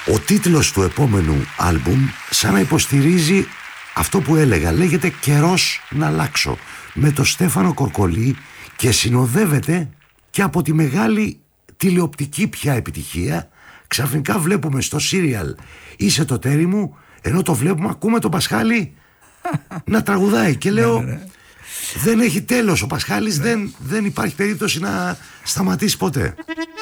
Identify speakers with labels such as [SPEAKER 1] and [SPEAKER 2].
[SPEAKER 1] Ο τίτλος του επόμενου άλμπουμ σαν να υποστηρίζει αυτό που έλεγα. Λέγεται «Καιρός να αλλάξω» με τον Στέφανο Κορκολί και συνοδεύεται και από τη μεγάλη τηλεοπτική πια επιτυχία. Ξαφνικά βλέπουμε στο σύριαλ «Είσαι το τέρι μου», ενώ το βλέπουμε, ακούμε τον Πασχάλη να τραγουδάει και λέω δεν έχει τέλος ο Πασχάλης, δεν υπάρχει περίπτωση να σταματήσει ποτέ.